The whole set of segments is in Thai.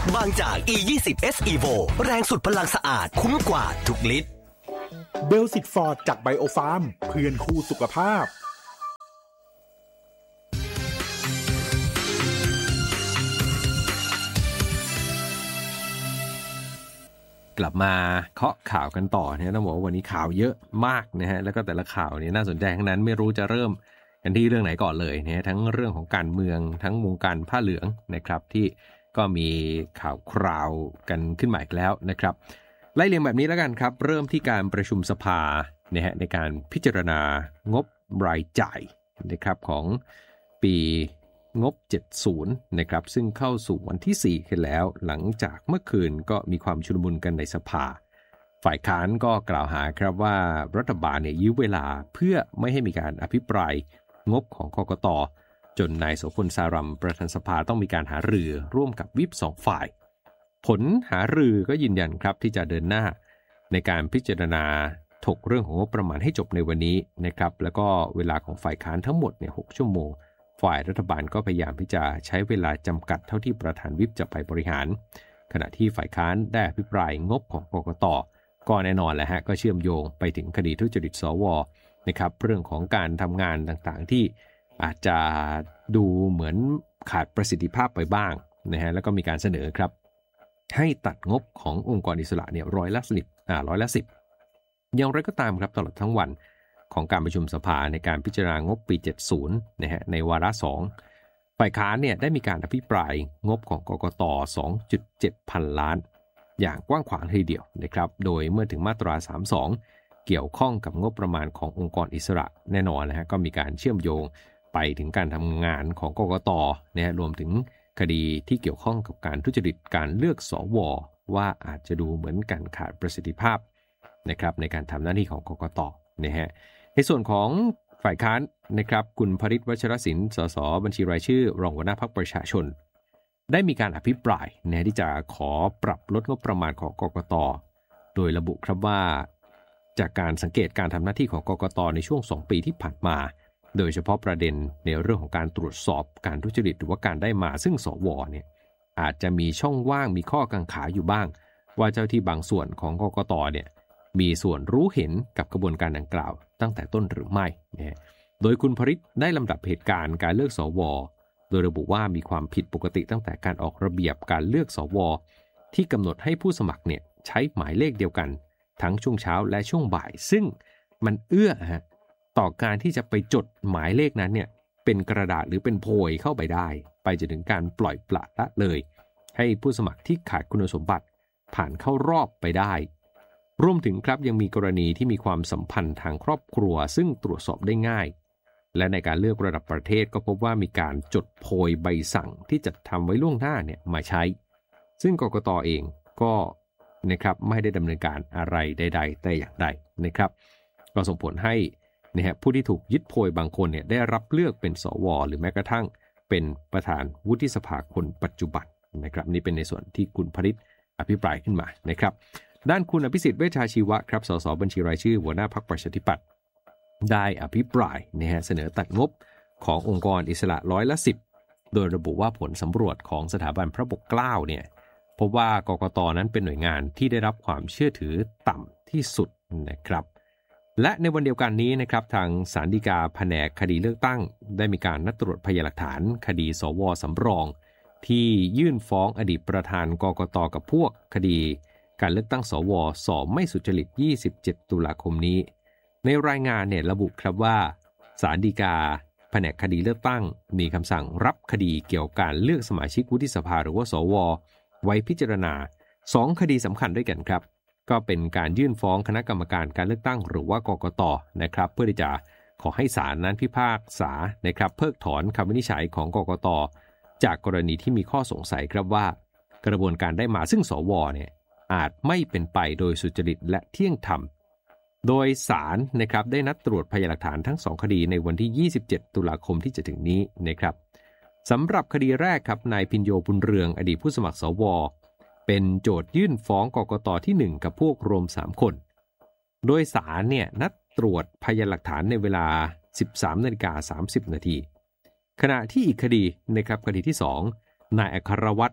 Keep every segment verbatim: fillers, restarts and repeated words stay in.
บางจาก อี ยี่สิบ เอส Evo แรงสุดพลังสะอาดคุ้มกว่าทุกลิตรเบลสิตฟอร์ดจากไบโอฟาร์มเพื่อนคู่สุขภาพกลับมาเคาะข่าวกันต่อเนี่ยต้องบอกว่าวันนี้ข่าวเยอะมากนะฮะแล้วก็แต่ละข่าวเนี่ยน่าสนใจทั้งนั้นไม่รู้จะเริ่มกันที่เรื่องไหนก่อนเลยเนี่ยทั้งเรื่องของการเมืองทั้งวงการผ้าเหลืองนะครับที่ก็มีข่าวคราวกันขึ้นมาอีกแล้วนะครับไล่เรียงแบบนี้แล้วกันครับเริ่มที่การประชุมสภานะฮะในการพิจารณางบรายจ่ายนะครับของปีงบเจ็ดสิบนะครับซึ่งเข้าสู่วันที่สี่กันแล้วหลังจากเมื่อคืนก็มีความชุลมุนกันในสภาฝ่ายค้านก็กล่าวหาครับว่ารัฐบาลเนี่ยยื้อเวลาเพื่อไม่ให้มีการอภิปรายงบของกกต.จนนายโสพลสารัมประธานสภาต้องมีการหารือร่วมกับวิปสองฝ่ายผลหารือก็ยืนยันครับที่จะเดินหน้าในการพิจารณาถกเรื่องของงบประมาณให้จบในวันนี้นะครับแล้วก็เวลาของฝ่ายค้านทั้งหมดเนี่ยหกชั่วโมงฝ่ายรัฐบาลก็พยายามที่จะใช้เวลาจำกัดเท่าที่ประธานวิปจะไปบริหารขณะที่ฝ่ายค้านได้อภิปรายงบของกกต.ก็แน่นอนแหละฮะก็เชื่อมโยงไปถึงคดีทุจริตสวนะครับเรื่องของการทำงานต่างๆที่อาจจะดูเหมือนขาดประสิทธิภาพไปบ้างนะฮะแล้วก็มีการเสนอครับให้ตัดงบขององค์กรอิสระเนี่ยร้อยละสิบอ่าร้อยละสิบอย่างไรก็ตามครับตลอดทั้งวันของการประชุมสภาในการพิจารณางบปีเจ็ดสิบนะฮะในวาระสองฝ่ายค้านเนี่ยได้มีการอภิปรายงบของกกต. สองจุดเจ็ด พันล้านอย่างกว้างขวางทีเดียวนะครับโดยเมื่อถึงมาตราสามสิบสองเกี่ยวข้องกับงบประมาณขององค์กรอิสระแน่นอนนะฮะก็มีการเชื่อมโยงไปถึงการทำงานของกกต.นะฮะรวมถึงคดีที่เกี่ยวข้องกับการทุจริตการเลือกสวว่าอาจจะดูเหมือนการขาดประสิทธิภาพนะครับในการทำหน้าที่ของกกต.นะฮะในส่วนของฝ่ายค้านนะครับคุณพฤทธิ์ วัชรศิลป์สสบัญชีรายชื่อรองหัวหน้าพรรคประชาชนได้มีการอภิปรายนะที่จะขอปรับลดงบประมาณของกกต.โดยระบุครับว่าจากการสังเกตการทำหน้าที่ของกกต.ในช่วงสองปีที่ผ่านมาโดยเฉพาะประเด็นในเรื่องของการตรวจสอบการทุจริตหรือว่าการได้มาซึ่งสวเนี่ยอาจจะมีช่องว่างมีข้อกังขาอยู่บ้างว่าเจ้าที่บางส่วนของกกต.เนี่ยมีส่วนรู้เห็นกับกระบวนการดังกล่าวตั้งแต่ต้นหรือไม่นะโดยคุณพฤทธิ์ได้ลำดับเหตุการณ์การเลือกสวโดยระบุว่ามีความผิดปกติตั้งแต่การออกระเบียบการเลือกสวที่กำหนดให้ผู้สมัครเนี่ยใช้หมายเลขเดียวกันทั้งช่วงเช้าและช่วงบ่ายซึ่งมันเอื้อฮะต่อการที่จะไปจดหมายเลขนั้นเนี่ยเป็นกระดาษหรือเป็นโพยเข้าไปได้ไปจนถึงการปล่อยปละละเลยให้ผู้สมัครที่ขาดคุณสมบัติผ่านเข้ารอบไปได้รวมถึงครับยังมีกรณีที่มีความสัมพันธ์ทางครอบครัวซึ่งตรวจสอบได้ง่ายและในการเลือกระดับประเทศก็พบว่ามีการจดโพยใบสั่งที่จัดทำไว้ล่วงหน้าเนี่ยมาใช้ซึ่งกกต.เองก็นะครับไม่ได้ดำเนินการอะไรใดๆแต่อย่างใดนะครับก็ส่งผลให้นะฮะผู้ที่ถูกยึดโพยบางคนเนี่ยได้รับเลือกเป็นสวหรือแม้กระทั่งเป็นประธานวุฒิสภาคนปัจจุบันนะครับนี่เป็นในส่วนที่คุณพฤทธิ์อภิปรายขึ้นมานะครับด้านคุณอภิสิทธิ์เวชชาชีวะครับสสบัญชีรายชื่อหัวหน้าพรรคประชาธิปัตย์ได้อภิปรายนะฮะเสนอตัดงบขององค์กรอิสระร้อยละสิบโดยระบุว่าผลสำรวจของสถาบันพระปกเกล้าเนี่ยพบว่ากกต.นั้นเป็นหน่วยงานที่ได้รับความเชื่อถือต่ำที่สุดนะครับและในวันเดียวกันนี้นะครับทางศาลฎีกาแผนกคดีเลือกตั้งได้มีการนัดตรวจพยานหลักฐานคดีสวสำรองที่ยื่นฟ้องอดีตประธานกกต.กับพวกคดีการเลือกตั้งสวสอบไม่สุจริตยี่สิบเจ็ดตุลาคมนี้ในรายงานเนี่ยระบุครับว่าศาลฎีกาแผนกคดีเลือกตั้งมีคำสั่งรับคดีเกี่ยวกับการเลือกสมาชิกวุฒิสภาหรือว่าสวไว้พิจารณาสองคดีสำคัญด้วยกันครับก็เป็นการยื่นฟ้องคณะกรรมการการเลือกตั้งหรือว่ากกต.นะครับเพื่อที่จะขอให้ศาลนั้นพิพากษานะครับเพิกถอนคำวินิจฉัยของกกต.จากกรณีที่มีข้อสงสัยครับว่ากระบวนการได้มาซึ่งสวเนี่ยอาจไม่เป็นไปโดยสุจริตและเที่ยงธรรมโดยศาลนะครับได้นัดตรวจพยานหลักฐานทั้งสองคดีในวันที่ยี่สิบเจ็ดตุลาคมที่จะถึงนี้นะครับสำหรับคดีแรกครับนายพิญโยบุญเรืองอดีตผู้สมัครสวเป็นโจทยื่นฟ้องกกต.ที่หนึ่งกับพวกรวมสามคนโดยศาลเนี่ยนัดตรวจพยานหลักฐานในเวลา สิบสามนาฬิกาสามสิบนาทีขณะที่อีกคดีนะครับคดีที่สองนายอัครวัฒน์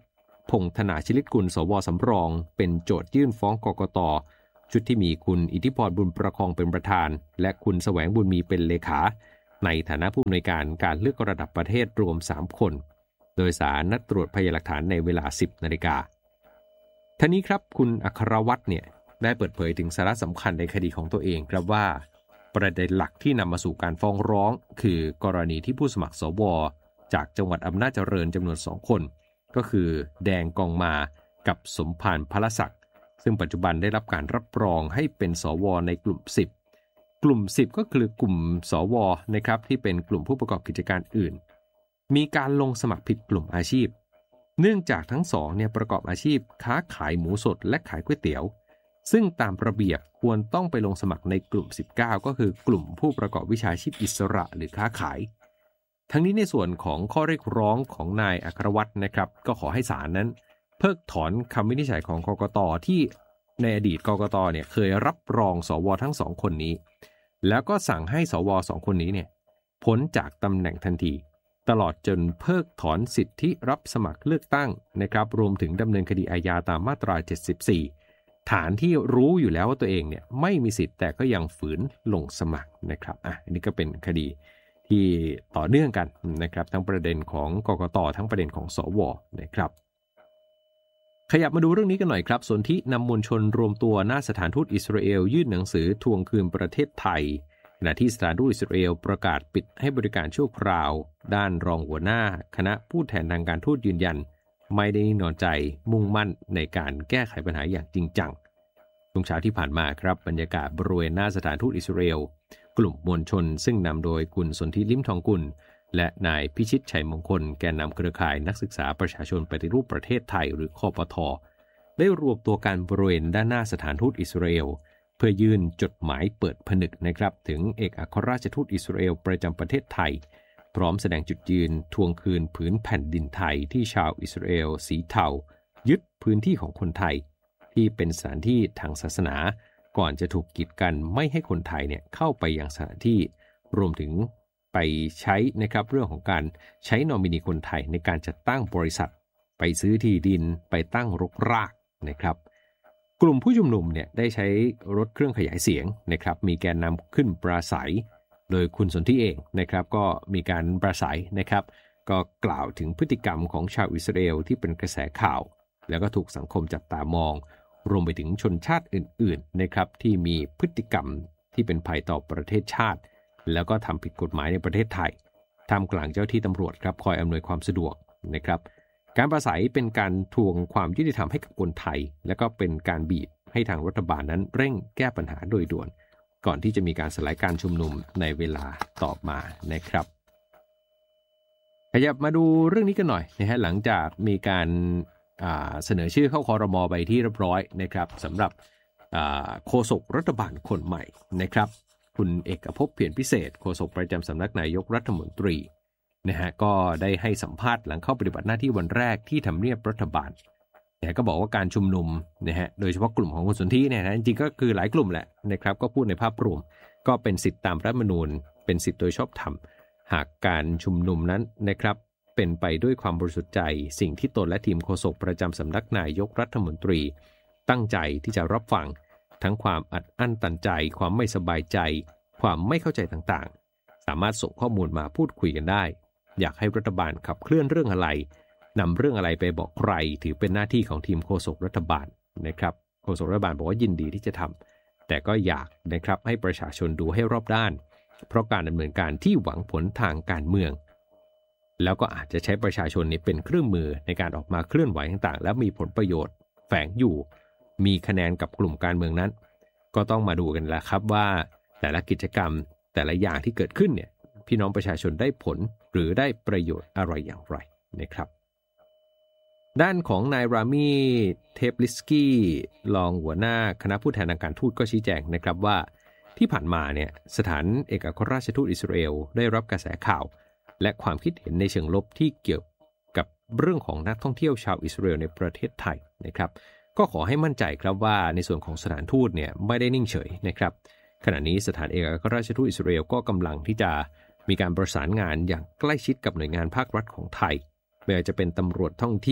พงษ์ธนาชลิตกุลสวสำรองเป็นโจทยื่นฟ้องกกต.ชุดที่มีคุณอิทธิพรบุญประคองเป็นประธานและคุณแสวงบุญมีเป็นเลขาในฐานะผู้อำนวยการการเลือกระดับประเทศรวมสามคนโดยศาลนัดตรวจพยานหลักฐานในเวลา สิบนาฬิกาท่านี้ครับคุณอัครวัฒน์เนี่ยได้เปิดเผยถึงสาระสำคัญในคดีของตัวเองครับว่าประเด็นหลักที่นำมาสู่การฟ้องร้องคือกรณีที่ผู้สมัครสวจากจังหวัดอำนาจเจริญจำนวนสองคนก็คือแดงกองมากับสมภารพลศักดิ์ซึ่งปัจจุบันได้รับการรับรองให้เป็นสวในกลุ่มสิบกลุ่มสิบก็คือกลุ่มสวนะครับที่เป็นกลุ่มผู้ประกอบกิจการอื่นมีการลงสมัครผิดกลุ่มอาชีพเนื่องจากทั้งสองเนี่ยประกอบอาชีพค้าขายหมูสดและขายก๋วยเตี๋ยวซึ่งตามระเบียบควรต้องไปลงสมัครในกลุ่มสิบเก้าก็คือกลุ่มผู้ประกอบวิชาชีพอิสระหรือค้าขายทั้งนี้ในส่วนของข้อเรียกร้องของนายอัครวัฒน์นะครับก็ขอให้ศาลนั้นเพิกถอนคำวินิจฉัยของกกต.ที่ในอดีตกกต.เนี่ยเคยรับรองสวทั้งสองคนนี้แล้วก็สั่งให้สวสองคนนี้เนี่ยพ้นจากตำแหน่งทันทีตลอดจนเพิกถอนสิทธิรับสมัครเลือกตั้งนะครับรวมถึงดำเนินคดีอาญาตามมาตราเจ็ดสิบสี่ฐานที่รู้อยู่แล้วว่าตัวเองเนี่ยไม่มีสิทธิ์แต่ก็ยังฝืนลงสมัครนะครับอ่ะอันนี้ก็เป็นคดีที่ต่อเนื่องกันนะครับทั้งประเด็นของกกต.ทั้งประเด็นของสวนะครับขยับมาดูเรื่องนี้กันหน่อยครับสนธินำมวลชนรวมตัวหน้าสถานทูตอิสราเอลยื่นหนังสือทวงคืนประเทศไทยขณะที่สถานทูตอิสราเอลประกาศปิดให้บริการชั่วคราวด้านรองหัวหน้าคณะผู้แทนทางการทูตยืนยันไม่ได้นิ่งนอนใจมุ่งมั่นในการแก้ไขปัญหาอย่างจริงจังช่วงเช้าที่ผ่านมาครับบรรยากาศบริเวณหน้าสถานทูตอิสราเอลกลุ่มมวลชนซึ่งนำโดยคุณสนธิลิ้มทองกุลและนายพิชิตชัยมงคลแกนนำเครือข่ายนักศึกษาประชาชนปฏิรูปประเทศไทยหรือคปท.ได้รวมตัวกันบริเวณด้านหน้าสถานทูตอิสราเอลเพื่อยื่นจดหมายเปิดผนึกนะครับถึงเอกอัครราชทูตอิสราเอลประจำประเทศไทยพร้อมแสดงจุดยืนทวงคืนผืนแผ่นดินไทยที่ชาวอิสราเอลสีเทายึดพื้นที่ของคนไทยที่เป็นสถานที่ทางศาสนาก่อนจะถูกกีดกันไม่ให้คนไทยเนี่ยเข้าไปยังสถานที่รวมถึงไปใช้นะครับเรื่องของการใช้นอมินีคนไทยในการจัดตั้งบริษัทไปซื้อที่ดินไปตั้งรกรากนะครับกลุ่มผู้ชุมนุมเนี่ยได้ใช้รถเครื่องขยายเสียงนะครับมีแกนนำขึ้นปราศัยโดยคุณสนธิเองนะครับก็มีการปราศัยนะครับก็กล่าวถึงพฤติกรรมของชาวอิสราเอลที่เป็นกระแสข่าวแล้วก็ถูกสังคมจับตามองรวมไปถึงชนชาติอื่นๆนะครับที่มีพฤติกรรมที่เป็นภัยต่อประเทศชาติแล้วก็ทำผิดกฎหมายในประเทศไทยท่ามกลางเจ้าที่ตำรวจครับคอยอำนวยความสะดวกนะครับการปราศัยเป็นการทวงความยุติธรรมให้กับคนไทยและก็เป็นการบีบให้ทางรัฐบาลนั้นเร่งแก้ปัญหาโดยด่วนก่อนที่จะมีการสลายการชุมนุมในเวลาต่อมานะครับขยับมาดูเรื่องนี้กันหน่อยนะฮะหลังจากมีการเสนอชื่อเข้าครม.ไปที่เรียบร้อยนะครับสำหรับโฆษกรัฐบาลคนใหม่นะครับคุณเอกภพเพียรพิเศษโฆษกประจำสำนักนายกรัฐมนตรีนะฮะก็ได้ให้สัมภาษณ์หลังเข้าปฏิบัติหน้าที่วันแรกที่ทำเนียบรัฐบาลนะก็บอกว่าการชุมนุมนะฮะโดยเฉพาะกลุ่มของคุณสนธิเนี่ยนะจริงๆก็คือหลายกลุ่มแหละนะครับก็พูดในภาพรวมก็เป็นสิทธิตามรัฐธรรมนูญเป็นสิทธิโดยชอบธรรมหากการชุมนุมนั้นนะครับเป็นไปด้วยความบริสุทธิ์ใจสิ่งที่ตนและทีมโฆษกประจำสำนักนายกรัฐมนตรีตั้งใจที่จะรับฟังทั้งความอัดอั้นตันใจความไม่สบายใจความไม่เข้าใจต่างๆสามารถส่งข้อมูลมาพูดคุยกันได้อยากให้รัฐบาลขับเคลื่อนเรื่องอะไรนำเรื่องอะไรไปบอกใครถือเป็นหน้าที่ของทีมโฆษกรัฐบาลนะครับโฆษกรัฐบาลบอกว่ายินดีที่จะทำแต่ก็อยากนะครับให้ประชาชนดูให้รอบด้านเพราะการดำเนินการที่หวังผลทางการเมืองแล้วก็อาจจะใช้ประชาชนนี้เป็นเครื่องมือในการออกมาเคลื่อนไหวต่างๆแล้วมีผลประโยชน์แฝงอยู่มีคะแนนกับกลุ่มการเมืองนั้นก็ต้องมาดูกันแหละครับว่าแต่ละกิจกรรมแต่ละอย่างที่เกิดขึ้นเนี่ยพี่น้องประชาชนได้ผลหรือได้ประโยชน์อะไรอย่างไรนะครับด้านของนายรามีเทปลิสกี้รองหัวหน้าคณะผู้แทนทางการทูตก็ชี้แจงนะครับว่าที่ผ่านมาเนี่ยสถานเอกอัครราชทูตอิสราเอลได้รับกระแสข่าวและความคิดเห็นในเชิงลบที่เกี่ยวกับเรื่องของนักท่องเที่ยวชาวอิสราเอลในประเทศไทยนะครับก็ขอให้มั่นใจครับว่าในส่วนของสถานทูตเนี่ยไม่ได้นิ่งเฉยนะครับขณะนี้สถานเอกอัครราชทูตอิสราเอลก็กำลังที่จะมีการประสานงานอย่างใกล้ชิดกับหน่วยงานภาครัฐของไทยไม่ว่าจะเป็นตำรวจท่องเที่ยว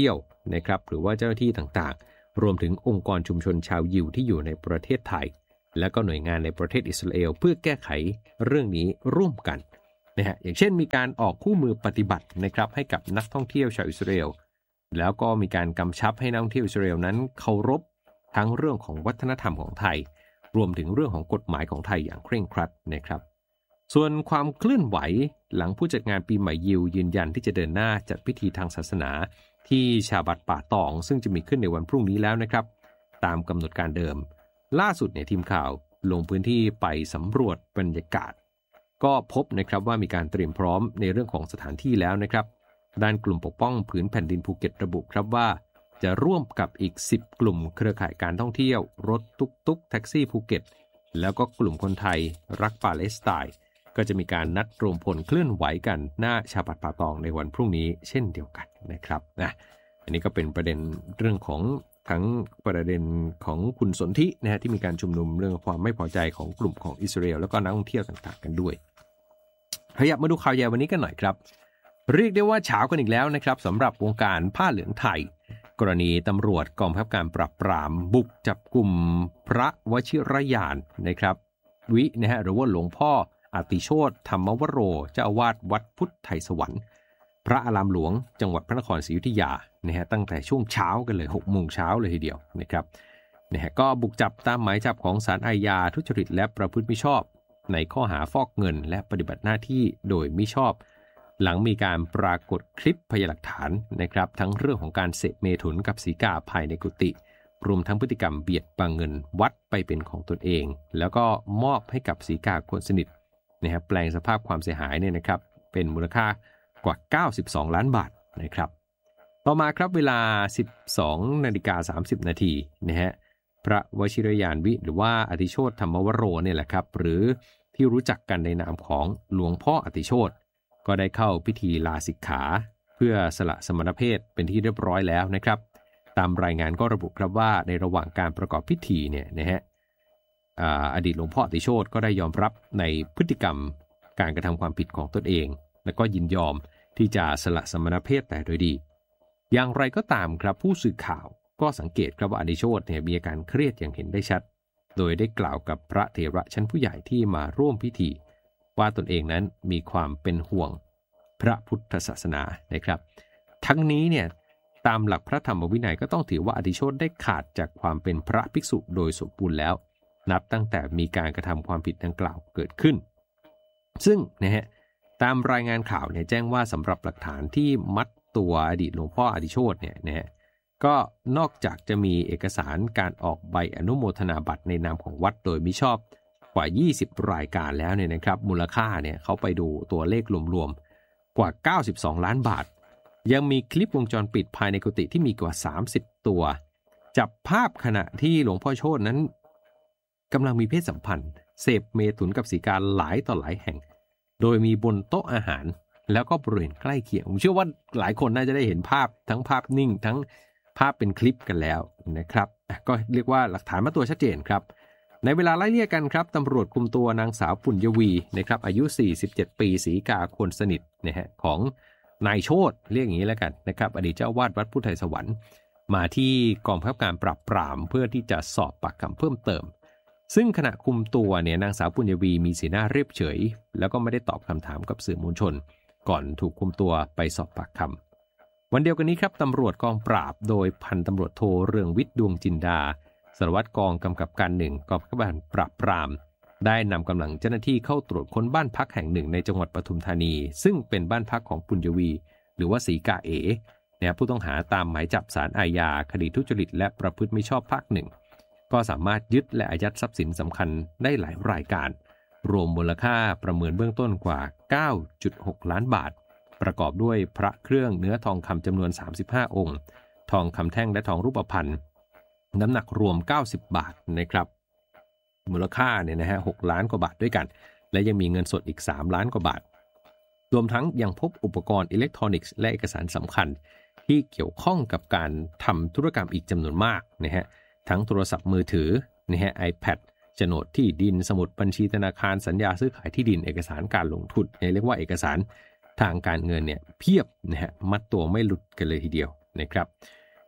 นะครับหรือว่าเจ้าหน้าที่ต่างๆรวมถึงองค์กรชุมชนชาวยิวที่อยู่ในประเทศไทยและก็หน่วยงานในประเทศอิสราเอลเพื่อแก้ไขเรื่องนี้ร่วมกันนะฮะอย่างเช่นมีการออกคู่มือปฏิบัตินะครับให้กับนักท่องเที่ยวชาวอิสราเอลแล้วก็มีการกำชับให้นักท่องเที่ยวอิสราเอลนั้นเคารพทั้งเรื่องของวัฒนธรรมของไทยรวมถึงเรื่องของกฎหมายของไทยอย่างเคร่งครัดนะครับส่วนความเคลื่อนไหวหลังผู้จัดงานปีใหม่ยิวยืนยันที่จะเดินหน้าจัดพิธีทางศาสนาที่ชาบัตป่าตองซึ่งจะมีขึ้นในวันพรุ่งนี้แล้วนะครับตามกำหนดการเดิมล่าสุดเนี่ยทีมข่าวลงพื้นที่ไปสำรวจบรรยากาศก็พบนะครับว่ามีการเตรียมพร้อมในเรื่องของสถานที่แล้วนะครับด้านกลุ่มปกป้องผืนแผ่นดินภูเก็ตระบุครับว่าจะร่วมกับอีกสิบกลุ่มเครือข่ายการท่องเที่ยวรถตุ๊กๆแท็กซี่ภูเก็ตแล้วก็กลุ่มคนไทยรักปาเลสไตน์ก็จะมีการนัดรวมพลเคลื่อนไหวกันหน้าชาบัตป่าตองในวันพรุ่งนี้เช่นเดียวกันนะครับนะอันนี้ก็เป็นประเด็นเรื่องของทั้งประเด็นของคุณสนธินะฮะที่มีการชุมนุมเรื่องความไม่พอใจของกลุ่มของอิสราเอลแล้วก็นักท่องเที่ยวต่างๆกันด้วยขยับมาดูข่าวใหญ่วันนี้กันหน่อยครับเรียกได้ว่าเฉากันอีกแล้วนะครับสำหรับวงการผ้าเหลืองไทยกรณีตำรวจกองบังคับการปราบปรามบุกจับกลุ่มพระวชิรยานนะครับวินะฮะหรือว่าหลวงพ่ออติโชติธรรมวโรเจ้าอาวาสวัดพุทธไทยสวรรค์พระอารามหลวงจังหวัดพระนครศรีอยุธยานะฮะตั้งแต่ช่วงเช้ากันเลยหกโมงเช้าเลยทีเดียวนะครับนะฮะก็บุกจับตามหมายจับของศาลอาญาทุจริตและประพฤติมิชอบในข้อหาฟอกเงินและปฏิบัติหน้าที่โดยมิชอบหลังมีการปรากฏคลิปพยานหลักฐานนะครับทั้งเรื่องของการเสพเมถุนกับสีกาภายในกุฏิรวมทั้งพฤติกรรมเบียดบังเงินวัดไปเป็นของตนเองแล้วก็มอบให้กับสีกาคนสนิทนะครับแปลงสภาพความเสียหายเนี่ยนะครับเป็นมูลค่ากว่าเก้าสิบสองล้านบาทนะครับต่อมาครับเวลา สิบสองนาฬิกาสามสิบนาทีนะฮะพระวชิรยานวิหรือว่าอติโชติธรรมวโรเนี่ยแหละครับหรือที่รู้จักกันในนามของหลวงพ่ออติโชติก็ได้เข้าพิธีลาสิกขาเพื่อสละสมณเพศเป็นที่เรียบร้อยแล้วนะครับตามรายงานก็ระบุครับว่าในระหว่างการประกอบพิธีเนี่ยนะฮะอดีตหลวงพ่ออติโชติก็ได้ยอมรับในพฤติกรรมการกระทำความผิดของตนเองและก็ยินยอมที่จะสละสมณเพศแต่โดยดีอย่างไรก็ตามครับผู้สื่อข่าวก็สังเกตครับว่าอติโชติเนี่ยมีอาการเครียดอย่างเห็นได้ชัดโดยได้กล่าวกับพระเถระชั้นผู้ใหญ่ที่มาร่วมพิธีว่าตนเองนั้นมีความเป็นห่วงพระพุทธศาสนานะครับทั้งนี้เนี่ยตามหลักพระธรรมวินัยก็ต้องถือว่าอติโชติได้ขาดจากความเป็นพระภิกษุโดยสมบูรณ์แล้วนับตั้งแต่มีการกระทำความผิดดังกล่าวเกิดขึ้นซึ่งนะฮะตามรายงานข่าวเนี่ยแจ้งว่าสำหรับหลักฐานที่มัดตัวอดีตหลวงพ่ออติโชติเนี่ยนะฮะก็นอกจากจะมีเอกสารการออกใบอนุโมทนาบัตรในนามของวัดโดยมิชอบกว่ายี่สิบรายการแล้วเนี่ยนะครับมูลค่าเนี่ยเขาไปดูตัวเลขรวมๆกว่าเก้าสิบสองล้านบาทยังมีคลิปวงจรปิดภายในกุฏิที่มีกว่าสามสิบตัวจับภาพขณะที่หลวงพ่อโชตินั้นกำลังมีเพศสัมพันธ์เสพเมถุนกับสีกาหลายต่อหลายแห่งโดยมีบนโต๊ะอาหารแล้วก็บริเวณใกล้เคียงผมเชื่อว่าหลายคนน่าจะได้เห็นภาพทั้งภาพนิ่งทั้งภาพเป็นคลิปกันแล้วนะครับก็เรียกว่าหลักฐานมาตัวชัดเจนครับในเวลาไล่เลี่ยกันครับตำรวจคุมตัวนางสาวปุญญวีนะครับอายุสี่สิบเจ็ดปีศรีกาคนสนิทนะฮะของนายโชติเรียกอย่างนี้แล้วกันนะครับอดีตเจ้าอาวาสวัดพุทธไทยสวรรค์มาที่กองบังคับการปราบปรามเพื่อที่จะสอบปากคำเพิ่มเติมซึ่งขณะคุมตัวเนี่ยนางสาวปุญญวีมีสีหน้าเรียบเฉยแล้วก็ไม่ได้ตอบคำถามกับสื่อมวลชนก่อนถูกคุมตัวไปสอบปากคำวันเดียวกันนี้ครับตำรวจกองปราบโดยพันตำรวจโทเรืองวิทย์ดวงจินดาสารวัตรกองกำกับการหนึ่งกองบังคับการปราบปรามได้นำกำลังเจ้าหน้าที่เข้าตรวจค้นบ้านพักแห่งหนึ่งในจังหวัดปทุมธานีซึ่งเป็นบ้านพักของปุญญวีหรือว่าศรีกาเอ๋เนี่ยผู้ต้องหาตามหมายจับศาลอาญาคดีทุจริตและประพฤติมิชอบภาคหนึ่งก็สามารถยึดและอายัดทรัพย์สินสำคัญได้หลายรายการรวมมูลค่าประเมินเบื้องต้นกว่า เก้าจุดหกล้านบาทประกอบด้วยพระเครื่องเนื้อทองคำจำนวนสามสิบห้าองค์ทองคำแท่งและทองรูปพรรณน้ำหนักรวมเก้าสิบบาทนะครับมูลค่าเนี่ยนะฮะหกล้านกว่าบาทด้วยกันและยังมีเงินสดอีกสามล้านกว่าบาทรวมทั้งยังพบอุปกรณ์อิเล็กทรอนิกส์และเอกสารสำคัญที่เกี่ยวข้องกับการทำธุรกรรมอีกจำนวนมากนะฮะทั้งโทรศัพท์มือถือนะฮะ iPad โฉนดที่ดินสมุดบัญชีธนาคารสัญญาซื้อขายที่ดินเอกสารการลงทุนเรียกว่าเอกสารทางการเงินเนี่ยเพียบนะฮะมัดตัวไม่หลุดกันเลยทีเดียวนะครับ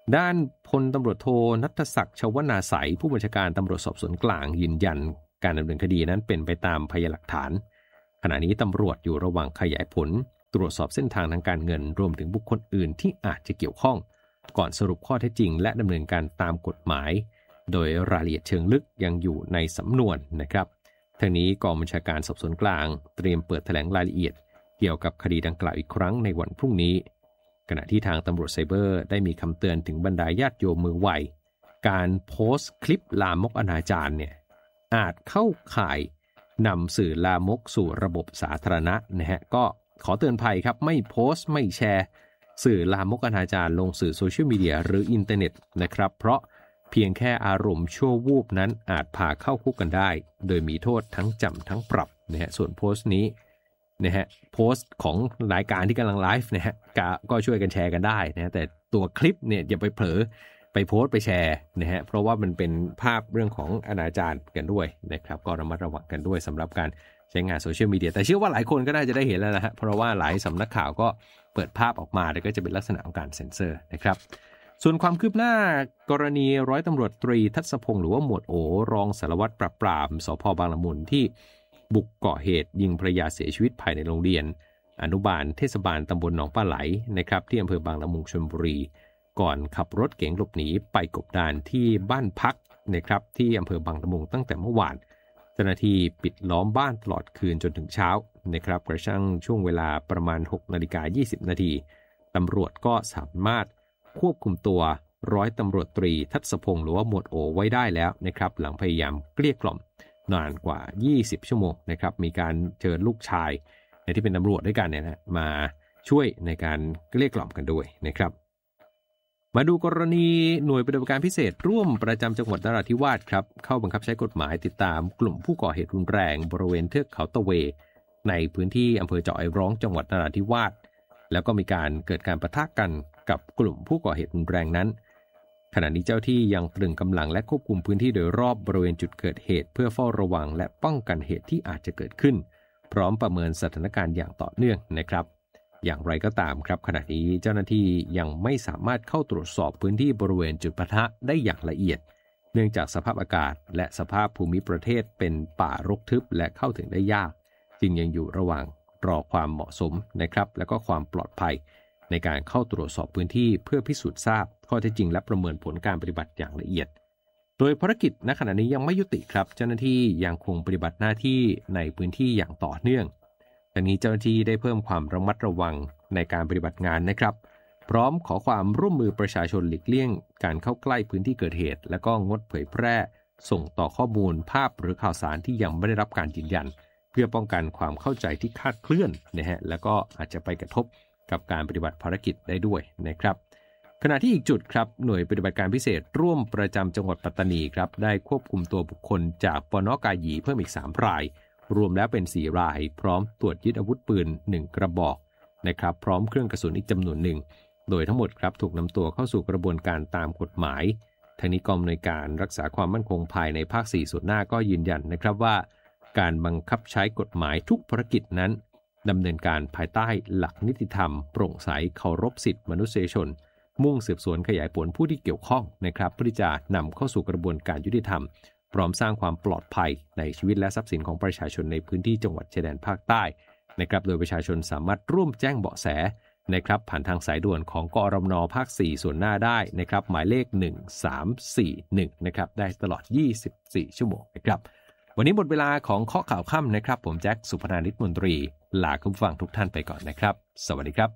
ด้านพลตำรวจโทณัฐศักดิ์ชวนาไสยผู้บัญชาการตำรวจสอบสวนกลางยืนยันการดำเนินคดีนั้นเป็นไปตามพยานหลักฐานขณะนี้ตำรวจอยู่ระหว่างขยายผลตรวจสอบเส้นทางทางการเงินรวมถึงบุคคลอื่นที่อาจจะเกี่ยวข้องก่อนสรุปข้อเท็จจริงและดำเนินการตามกฎหมายโดยรายละเอียดเชิงลึกยังอยู่ในสำนวนนะครับทั้งนี้กองบัญชาการสอบสวนกลางเตรียมเปิดแถลงรายละเอียดเกี่ยวกับคดีดังกล่าวอีกครั้งในวันพรุ่งนี้ขณะที่ทางตำรวจไซเบอร์ได้มีคำเตือนถึงบรรดาญาติโยมมือไวการโพสต์คลิปลามกอนาจารเนี่ยอาจเข้าข่ายนำสื่อลามกสู่ระบบสาธารณะนะฮะก็ขอเตือนภัยครับไม่โพสต์ไม่แชร์สื่อลามกอนาจารลงสื่อโซเชียลมีเดียหรืออินเทอร์เน็ตนะครับเพราะเพียงแค่อารมณ์ชั่ววูบนั้นอาจพาเข้าคุกกันได้โดยมีโทษทั้งจำทั้งปรับนะฮะส่วนโพสต์นี้นะฮะโพสต์ของรายการที่กำลังไลฟ์นะฮะก็ช่วยกันแชร์กันได้นะแต่ตัวคลิปเนี่ยอย่าไปเผลอไปโพสต์ไปแชร์นะฮะเพราะว่ามันเป็นภาพเรื่องของอนาจารกันด้วยนะครับก็ระมัดระวังกันด้วยสำหรับการใช้งานโซเชียลมีเดียแต่เชื่อว่าหลายคนก็น่าจะได้เห็นแล้วนะฮะเพราะว่าหลายสำนักข่าวก็เปิดภาพออกมาแต่ก็จะเป็นลักษณะของการเซ็นเซอร์นะครับส่วนความคืบหน้ากรณีร้อยตำรวจตรีทัศพงศ์หรือว่าหมวดโอรองสารวัตรปราบปรามสภ.บางละมุงที่บุกก่อเหตุยิงภรรยาเสียชีวิตภายในโรงเรียนอนุบาลเทศบาลตำบลหนองปลาไหลนะครับที่อำเภอบางละมุงชลบุรีก่อนขับรถเก๋งหลบหนีไปกบดานที่บ้านพักนะครับที่อำเภอบางละมุงตั้งแต่เมื่อวานเจ้าหน้าที่ปิดล้อมบ้านตลอดคืนจนถึงเช้านะครับกระทั่งช่วงเวลาประมาณ หกนาฬิกายี่สิบนาทีตำรวจก็สามารถควบคุมตัวร้อยตำรวจตรีทัศพงศ์หรือว่าหมวดโอไว้ได้แล้วนะครับหลังพยายามเกลี้ยกล่อมนานกว่ายี่สิบชั่วโมงนะครับมีการเชิญลูกชายในที่เป็นตำรวจด้วยกันเนี่ยนะมาช่วยในการเกลี้ยกล่อมกันด้วยนะครับมาดูกรณีหน่วยปฏิบัติการพิเศษร่วมประจำจังหวัดนราธิวาสครับเข้าบังคับใช้กฎหมายติดตามกลุ่มผู้ก่อเหตุรุนแรงบริเวณเทือกเขาตะเวในพื้นที่อำเภอเจาะไอร้องจังหวัดนราธิวาสแล้วก็มีการเกิดการปะทะกันกับกลุ่มผู้ก่อเหตุรุนแรงนั้นขณะนี้เจ้าที่ยังตรึงกำลังและควบคุมพื้นที่โดยรอบบริเวณจุดเกิดเหตุเพื่อเฝ้าระวังและป้องกันเหตุที่อาจจะเกิดขึ้นพร้อมประเมินสถานการณ์อย่างต่อเนื่องนะครับอย่างไรก็ตามครับขณะนี้เจ้าหน้าที่ยังไม่สามารถเข้าตรวจสอบพื้นที่บริเวณจุดปะทะได้อย่างละเอียดเนื่องจากสภาพอากาศและสภาพภูมิประเทศเป็นป่ารกทึบและเข้าถึงได้ยากจึงยังอยู่ระหว่างรอความเหมาะสมนะครับและก็ความปลอดภัยในการเข้าตรวจสอบพื้นที่เพื่อพิสูจน์ทราบข้อเท็จจริงและประเมินผลการปฏิบัติอย่างละเอียดโดยภารกิจณขณะนี้ยังไม่ยุติครับเจ้าหน้าที่ยังคงปฏิบัติหน้าที่ในพื้นที่อย่างต่อเนื่องทางนี้เจ้าหน้าที่ได้เพิ่มความระมัดระวังในการปฏิบัติงานนะครับพร้อมขอความร่วมมือประชาชนหลีกเลี่ยงการเข้าใกล้พื้นที่เกิดเหตุและก็งดเผยแพร่ส่งต่อข้อมูลภาพหรือข่าวสารที่ยังไม่ได้รับการยืนยันเพื่อป้องกันความเข้าใจที่คลาดเคลื่อนนะฮะแล้วก็อาจจะไปกระทบกับการปฏิบัติภารกิจได้ด้วยนะครับขณะที่อีกจุดครับหน่วยปฏิบัติการพิเศษร่วมประจำจังหวัดปัตตานีครับได้ควบคุมตัวบุคคลจากปน.กาหยีเพิ่มอีกสามรายรวมแล้วเป็นสี่รายพร้อมตรวจยึดอาวุธปืนหนึ่งกระบอกนะครับพร้อมเครื่องกระสุนอีกจำนวนหนึ่งโดยทั้งหมดครับถูกนำตัวเข้าสู่กระบวนการตามกฎหมายทางนี้กองอำนวยการรักษาความมั่นคงภายในภาคสี่ส่วนหน้าก็ยืนยันนะครับว่าการบังคับใช้กฎหมายทุกภารกิจนั้นดำเนินการภายใต้หลักนิติธรรมโปร่งใสเคารพสิทธิมนุษยชนมุ่งสืบสวนขยายผลผู้ที่เกี่ยวข้องนะครับเพื่อที่จะนำเข้าสู่กระบวนการยุติธรรมพร้อมสร้างความปลอดภัยในชีวิตและทรัพย์สินของประชาชนในพื้นที่จังหวัดชายแดนภาคใต้นะครับโดยประชาชนสามารถร่วมแจ้งเบาะแสนะครับผ่านทางสายด่วนของกอรมนภาคสี่ส่วนหน้าได้นะครับหมายเลขหนึ่งสามสี่หนึ่งนะครับได้ตลอดยี่สิบสี่ชั่วโมงนะครับวันนี้หมดเวลาของข้อข่าวค่ำนะครับผมแจ็คสุพนานิชมนตรีลาคุณผู้ฟังทุกท่านไปก่อนนะครับสวัสดีครับ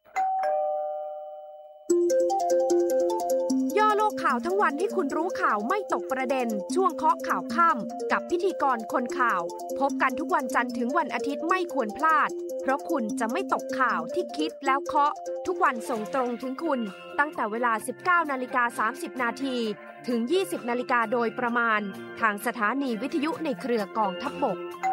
ย่อโลกข่าวทั้งวันให้คุณรู้ข่าวไม่ตกประเด็นช่วงเคาะข่าวค่ำกับพิธีกรคนข่าวพบกันทุกวันจันทร์ถึงวันอาทิตย์ไม่ควรพลาดเพราะคุณจะไม่ตกข่าวที่คิดแล้วเคาะทุกวันส่งตรงถึงคุณตั้งแต่เวลา สิบเก้านาฬิกาสามสิบนาทีถึง ยี่สิบนาฬิกาโดยประมาณทางสถานีวิทยุในเครือกองทัพบก